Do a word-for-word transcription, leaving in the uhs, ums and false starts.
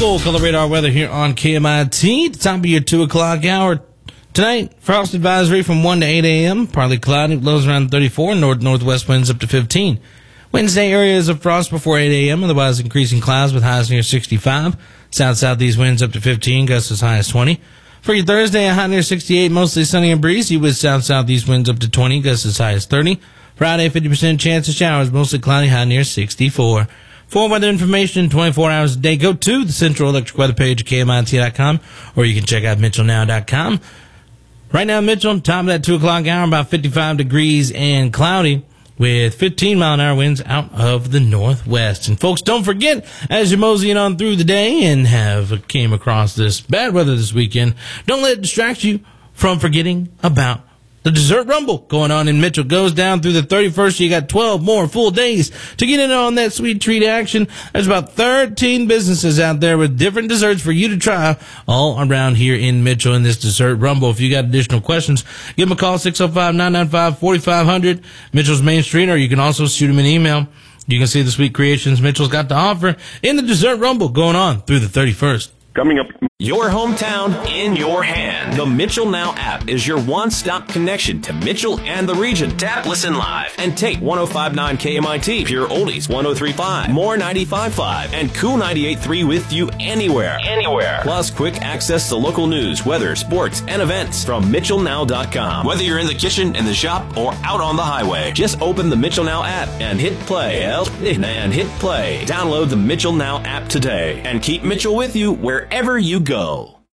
full color radar weather here on K M I T. The top of your two o'clock hour. Tonight, frost advisory from one to eight a.m. Partly cloudy, lows around thirty-four, north-northwest winds up to fifteen. Wednesday, areas of frost before eight a.m., otherwise increasing clouds with highs near sixty-five. South-southeast winds up to fifteen, gusts as high as twenty. For your Thursday, a high near sixty-eight, mostly sunny and breezy with south-southeast winds up to twenty, gusts as high as thirty. Friday, fifty percent chance of showers, mostly cloudy, high near sixty-four. For weather information twenty-four hours a day, go to the Central Electric Weather page at K M I T dot com, or you can check out Mitchell Now dot com. Right now, Mitchell, top of that two o'clock hour, about fifty-five degrees and cloudy with fifteen mile an hour winds out of the northwest. And folks, don't forget, as you're moseying on through the day and have came across this bad weather this weekend, don't let it distract you from forgetting about the Dessert Rumble going on in Mitchell. Goes down through the thirty-first. You got twelve more full days to get in on that sweet treat action. There's about thirteen businesses out there with different desserts for you to try all around here in Mitchell in this Dessert Rumble. If you got additional questions, give them a call, six oh five, nine nine five, four five zero zero, Mitchell's Main Street, or you can also shoot them an email. You can see the sweet creations Mitchell's got to offer in the Dessert Rumble going on through the thirty-first. Coming up. Your hometown in your hand. The Mitchell Now app is your one-stop connection to Mitchell and the region. Tap, listen live, and take one oh five point nine K M I T, Pure Oldies one oh three point five, More ninety-five point five, and Cool ninety-eight point three with you anywhere. Anywhere. Plus quick access to local news, weather, sports, and events from Mitchell Now dot com. Whether you're in the kitchen, in the shop, or out on the highway, just open the Mitchell Now app and hit play. And hit play. Download the Mitchell Now app today and keep Mitchell with you wherever you go.